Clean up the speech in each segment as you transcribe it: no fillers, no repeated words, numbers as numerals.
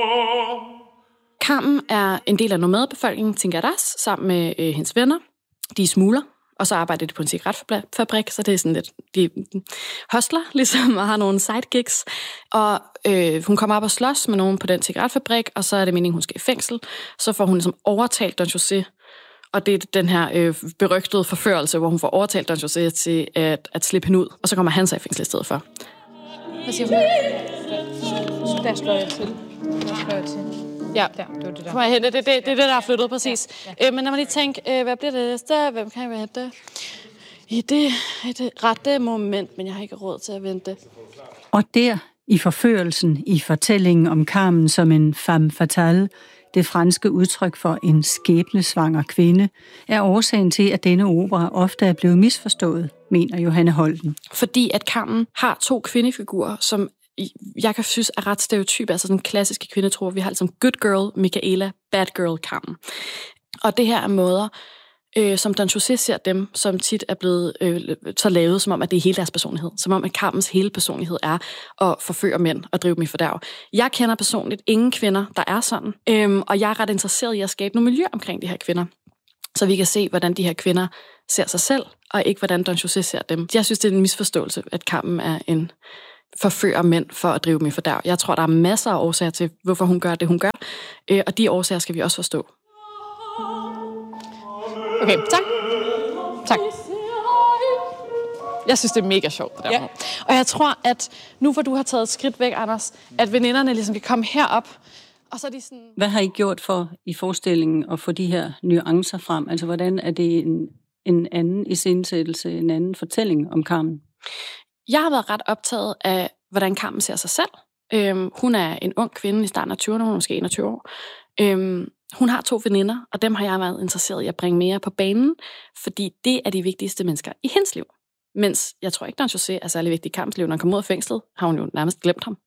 Carmen er en del af nomadebefolkningen Tingaras sammen med hendes venner. De er smugler, og så arbejder de på en cigaretfabrik, så det er sådan lidt, de hustler ligesom, og har nogle sidegigs. Og hun kommer op og slås med nogen på den cigaretfabrik, og så er det meningen, hun skal i fængsel. Så får hun ligesom overtalt Don José, og det er den her berygtede forførelse, hvor hun får overtalt Don José til at slippe hende ud, og så kommer han så i fængsel i stedet for. Hvad siger hun? Der slår jeg til. Ja, det var det der. Kom hen, det er det, der er flyttet, præcis. Ja. Men når man lige tænker, hvad bliver det næste? Hvem kan være det? I det rette moment, men jeg har ikke råd til at vente. Og der, i forførelsen, i fortællingen om Carmen som en femme fatale, det franske udtryk for en skæbnesvanger kvinde, er årsagen til, at denne opera ofte er blevet misforstået, mener Johanne Holten. Fordi at Carmen har 2 kvindefigurer, som jeg kan synes er ret stereotype, altså sådan klassiske kvindetroer. Vi har altså good girl, Michaela, bad girl, Carmen. Og det her er måder, som Don José ser dem, som tit er blevet så lavet, som om, at det er hele deres personlighed. Som om, at Carmens hele personlighed er at forføre mænd og drive dem i fordærv. Jeg kender personligt ingen kvinder, der er sådan. Og jeg er ret interesseret i at skabe nogle miljø omkring de her kvinder. Så vi kan se, hvordan de her kvinder ser sig selv, og ikke hvordan Don José ser dem. Jeg synes, det er en misforståelse, at Carmen er en forfører mænd for at drive dem i fordærv. Jeg tror, der er masser af årsager til, hvorfor hun gør det, hun gør. Og de årsager skal vi også forstå. Okay, tak. Jeg synes, det er mega sjovt, det der. Ja. Og jeg tror, at nu hvor du har taget et skridt væk, Anders, at veninderne ligesom kan komme herop, og så er de sådan... Hvad har I gjort for i forestillingen at få de her nuancer frem? Altså, hvordan er det en anden iscenesættelse, en anden fortælling om Carmen? Jeg har været ret optaget af, hvordan Carmen ser sig selv. Hun er en ung kvinde i starten af 20'erne, hun er måske 21 år. Hun har 2 veninder, og dem har jeg været interesseret i at bringe mere på banen, fordi det er de vigtigste mennesker i hendes liv. Mens jeg tror ikke, Don José er særlig vigtig i Carmens liv. Når han kommer ud af fængslet, har hun jo nærmest glemt ham.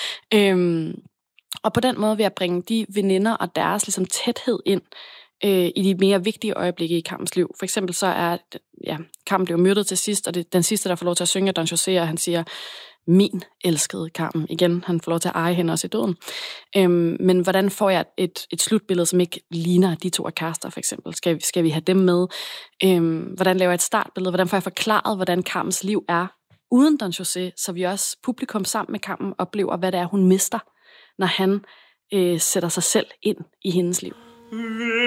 Og på den måde vil jeg bringe de veninder og deres ligesom, tæthed ind i de mere vigtige øjeblikke i Carmens liv. For eksempel så er, Carmen bliver myrdet til sidst, og det er den sidste, der får lov til at synge Don José, og han siger, min elskede Carmen. Igen, han får lov til at eje hende også i døden. Men hvordan får jeg et slutbillede, som ikke ligner de 2 kærester, for eksempel? Skal vi have dem med? Hvordan laver jeg et startbillede? Hvordan får jeg forklaret, hvordan Carmens liv er uden Don José, så vi også publikum sammen med Carmen oplever, hvad det er, hun mister, når han sætter sig selv ind i hendes liv.